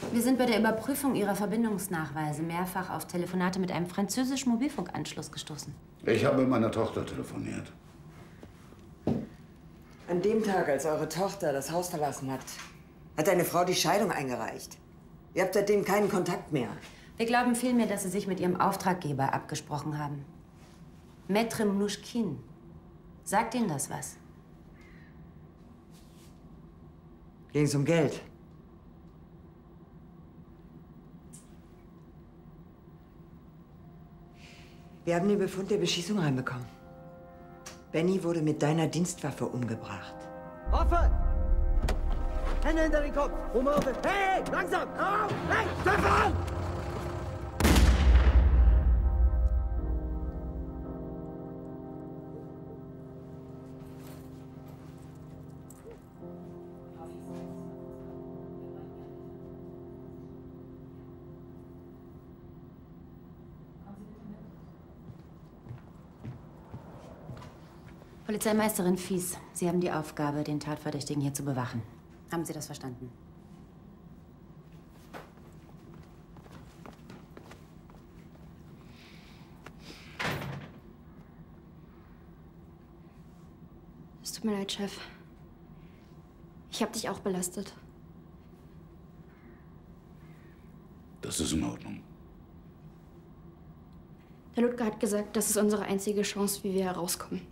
Wir sind bei der Überprüfung Ihrer Verbindungsnachweise mehrfach auf Telefonate mit einem französischen Mobilfunkanschluss gestoßen. Ich habe mit meiner Tochter telefoniert. An dem Tag, als eure Tochter das Haus verlassen hat, hat deine Frau die Scheidung eingereicht. Ihr habt seitdem keinen Kontakt mehr. Wir glauben vielmehr, dass Sie sich mit Ihrem Auftraggeber abgesprochen haben. Maître Mnouchkine. Sagt Ihnen das was? Ging es um Geld? Wir haben den Befund der Beschießung reinbekommen. Benny wurde mit deiner Dienstwaffe umgebracht. Waffe! Hände hinter den Kopf! Rumlaufen! Hey, langsam! Auf! Hey, Stefan! Polizeimeisterin Fies, Sie haben die Aufgabe, den Tatverdächtigen hier zu bewachen. Haben Sie das verstanden? Es tut mir leid, Chef. Ich habe dich auch belastet. Das ist in Ordnung. Der Ludger hat gesagt, das ist unsere einzige Chance, wie wir herauskommen.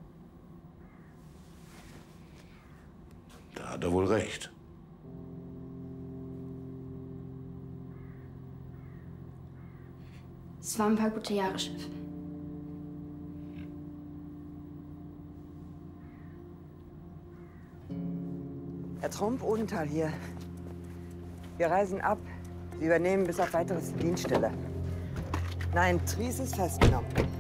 Da hat er wohl recht. Es waren ein paar gute Jahre, Chef. Herr Tromp, Odenthal hier. Wir reisen ab. Sie übernehmen bis auf weiteres die Dienststelle. Nein, Tries ist festgenommen.